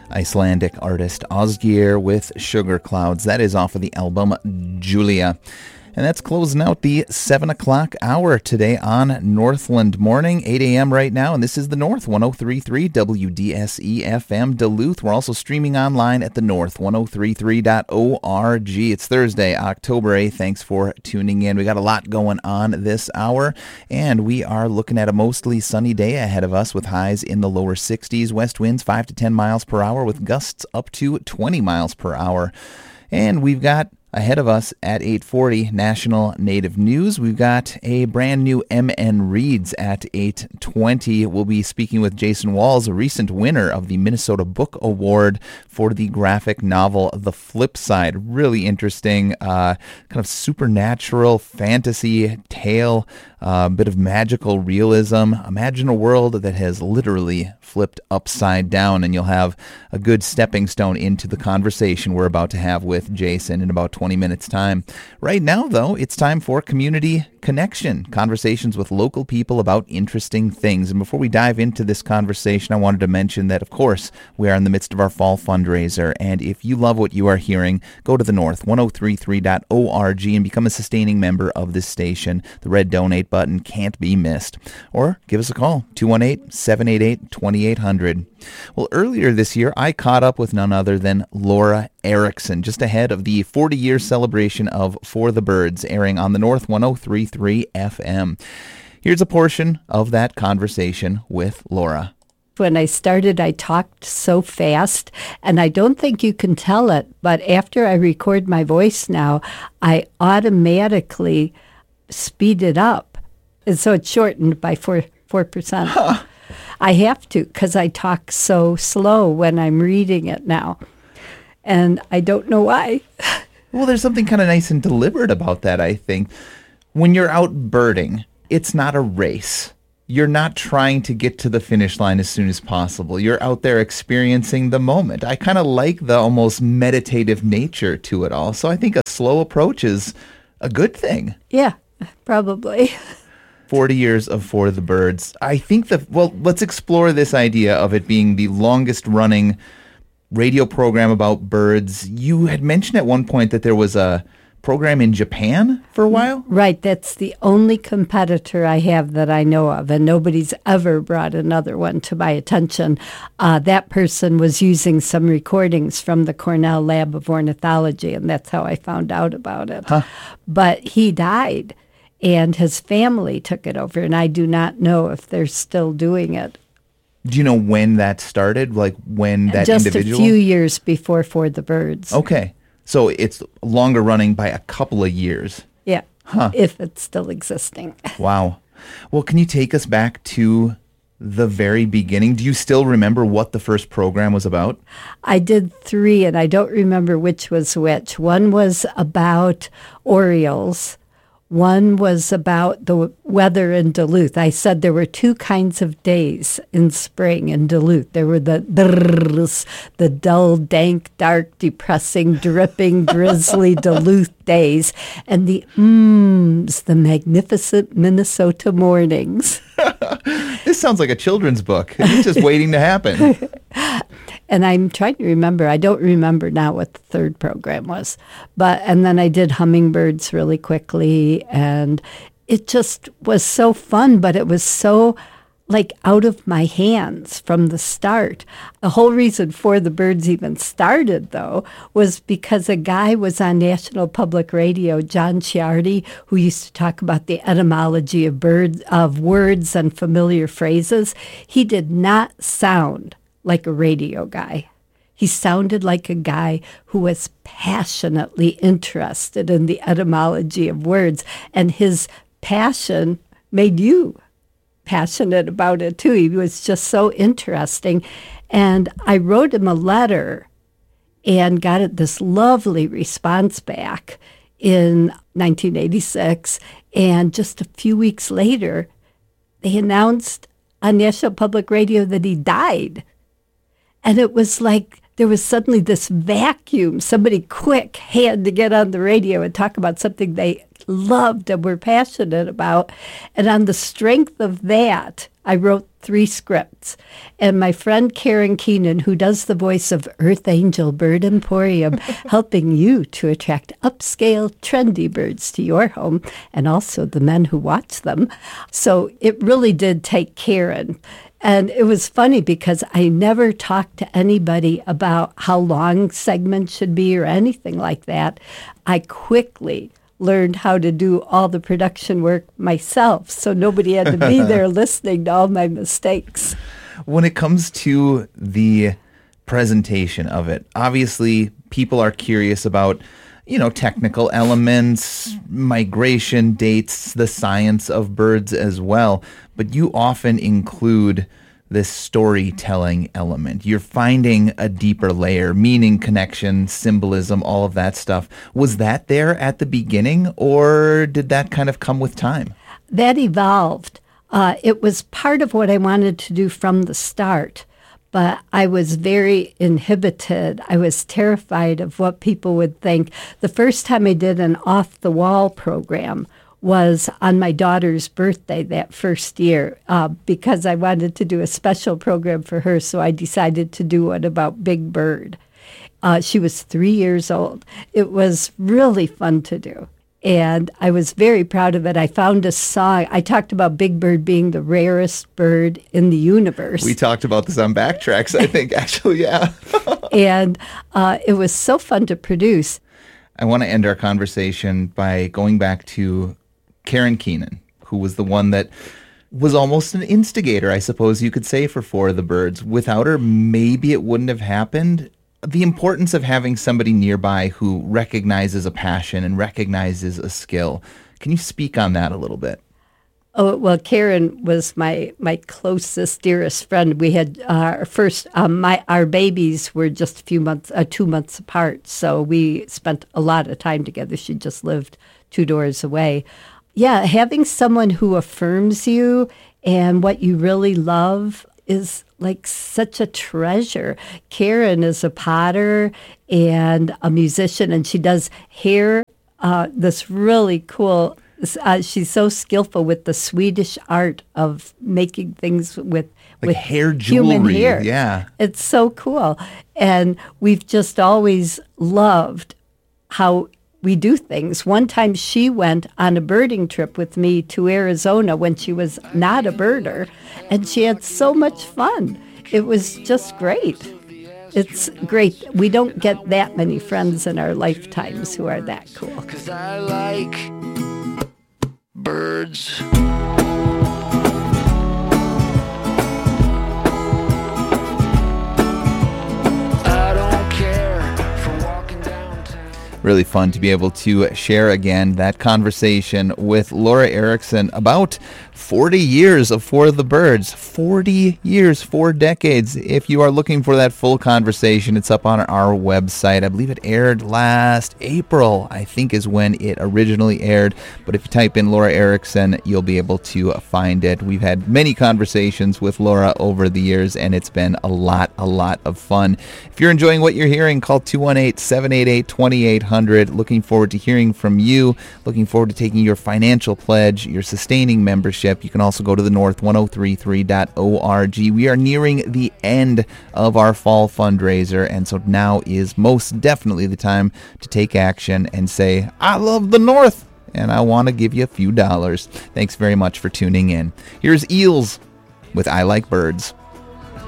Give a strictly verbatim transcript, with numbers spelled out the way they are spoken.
Icelandic artist Ásgeir with Sugar Clouds. That is off of the album Julia. And that's closing out the seven o'clock hour today on Northland Morning, eight a.m. right now. And this is The North, one oh three point three W D S E F M Duluth. We're also streaming online at the north ten thirty-three dot org. It's Thursday, October eighth. Thanks for tuning in. We got a lot going on this hour, and we are looking at a mostly sunny day ahead of us with highs in the lower sixties, west winds five to ten miles per hour with gusts up to twenty miles per hour. And we've got ahead of us at eight forty, National Native News. We've got a brand new M N Reads at eight twenty. We'll be speaking with Jason Walls, a recent winner of the Minnesota Book Award for the graphic novel The Flip Side. Really interesting, uh, kind of supernatural fantasy tale, a uh, bit of magical realism. Imagine a world that has literally flipped upside down, and you'll have a good stepping stone into the conversation we're about to have with Jason in about twenty minutes time. Right now, though, it's time for Community Connection, conversations with local people about interesting things. And before we dive into this conversation, I wanted to mention that, of course, we are in the midst of our fall fundraiser. And if you love what you are hearing, go to the north ten thirty-three dot org and become a sustaining member of this station. The red donate button can't be missed. Or give us a call, two one eight, seven eight eight, two eight zero zero. Well, earlier this year, I caught up with none other than Laura Erickson, just ahead of the forty-year celebration of For the Birds, airing on the North ten thirty-three F M. Here's a portion of that conversation with Laura. When I started, I talked so fast, and I don't think you can tell it, but after I record my voice now, I automatically speed it up. And so it's shortened by four, four percent. Huh. I have to, because I talk so slow when I'm reading it now. And I don't know why. Well, there's something kind of nice and deliberate about that, I think. When you're out birding, it's not a race. You're not trying to get to the finish line as soon as possible. You're out there experiencing the moment. I kind of like the almost meditative nature to it all. So I think a slow approach is a good thing. Yeah, probably. forty years of For the Birds. I think that, well, let's explore this idea of it being the longest running radio program about birds. You had mentioned at one point that there was a program in Japan for a while? Right. That's the only competitor I have that I know of, and nobody's ever brought another one to my attention. Uh, that person was using some recordings from the Cornell Lab of Ornithology, and that's how I found out about it. Huh. But he died, and his family took it over, and I do not know if they're still doing it. Do you know when that started? Like when that Just individual? Just a few years before For the Birds. Okay. So it's longer running by a couple of years. Yeah, huh. If it's still existing. Wow. Well, can you take us back to the very beginning? Do you still remember what the first program was about? I did three, and I don't remember which was which. One was about orioles. One was about the weather in Duluth. I said there were two kinds of days in spring in Duluth. There were the drrrs, the dull, dank, dark, depressing, dripping, drizzly Duluth days, and the mms, the magnificent Minnesota mornings. This sounds like a children's book. It's just waiting to happen. And I'm trying to remember. I don't remember now what the third program was. But and then I did hummingbirds really quickly, and it just was so fun, but it was so like out of my hands from the start. The whole reason For the Birds even started, though, was because a guy was on National Public Radio, John Ciardi, who used to talk about the etymology of birds, of words and familiar phrases. He did not sound like a radio guy. He sounded like a guy who was passionately interested in the etymology of words, and his passion made you passionate about it too. He was just so interesting. And I wrote him a letter and got it this lovely response back in nineteen eighty-six. And just a few weeks later, they announced on National Public Radio that he died. And it was like there was suddenly this vacuum. Somebody quick had to get on the radio and talk about something they loved and were passionate about. And on the strength of that, I wrote three scripts. And my friend Karen Keenan, who does the voice of Earth Angel Bird Emporium, helping you to attract upscale, trendy birds to your home, and also the men who watch them. So it really did take Karen. And it was funny because I never talked to anybody about how long segments should be or anything like that. I quickly learned how to do all the production work myself, so nobody had to be there listening to all my mistakes. When it comes to the presentation of it, obviously people are curious about, you know, technical elements, migration dates, the science of birds as well, but you often include this storytelling element. You're finding a deeper layer, meaning, connection, symbolism, all of that stuff. Was that there at the beginning, or did that kind of come with time? That evolved. Uh, it was part of what I wanted to do from the start, but I was very inhibited. I was terrified of what people would think. The first time I did an off-the-wall program was on my daughter's birthday that first year, uh, because I wanted to do a special program for her, so I decided to do one about Big Bird. Uh, she was three years old. It was really fun to do, and I was very proud of it. I found a song. I talked about Big Bird being the rarest bird in the universe. We talked about this on Backtracks, I think, actually, yeah. And uh, it was so fun to produce. I want to end our conversation by going back to Karen Keenan, who was the one that was almost an instigator, I suppose you could say, for For the Birds. Without her, maybe it wouldn't have happened. The importance of having somebody nearby who recognizes a passion and recognizes a skill. Can you speak on that a little bit? Oh, well, Karen was my, my closest, dearest friend. We had uh, our first, um, my our babies were just a few months, uh, two months apart, so we spent a lot of time together. She just lived two doors away. Yeah, having someone who affirms you and what you really love is like such a treasure. Karen is a potter and a musician, and she does hair, uh, this really cool, uh, she's so skillful with the Swedish art of making things with, like with hair jewelry. Human hair. Yeah. It's so cool. And we've just always loved how we do things. One time she went on a birding trip with me to Arizona when she was not a birder, and she had so much fun. It was just great. It's great. We don't get that many friends in our lifetimes who are that cool. 'Cause I like birds. Really fun to be able to share again that conversation with Laura Erickson about forty years of For the Birds. forty years, four decades. If you are looking for that full conversation, it's up on our website. I believe it aired last April, I think is when it originally aired. But if you type in Laura Erickson, you'll be able to find it. We've had many conversations with Laura over the years, and it's been a lot, a lot of fun. If you're enjoying what you're hearing, call two one eight, seven eight eight, two eight hundred. Looking forward to hearing from you. Looking forward to taking your financial pledge, your sustaining membership. You can also go to the north ten thirty-three dot org. We are nearing the end of our fall fundraiser, and so now is most definitely the time to take action and say, I love the North, and I want to give you a few dollars. Thanks very much for tuning in. Here's Eels with I Like Birds.